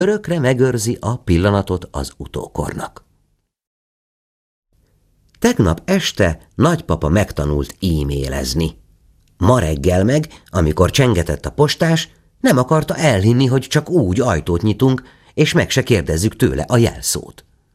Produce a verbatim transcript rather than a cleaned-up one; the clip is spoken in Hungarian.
örökre megőrzi a pillanatot az utókornak. Tegnap este nagypapa megtanult e-mailezni. Ma reggel meg, amikor csengetett a postás, nem akarta elhinni, hogy csak úgy ajtót nyitunk, és meg se kérdezzük tőle a jelszót.